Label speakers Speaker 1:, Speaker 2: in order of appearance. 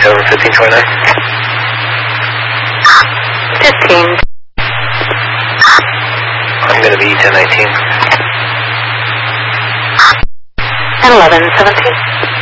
Speaker 1: taxi over 1529.
Speaker 2: 15.
Speaker 1: I'm going to be 1019.
Speaker 2: And 1117.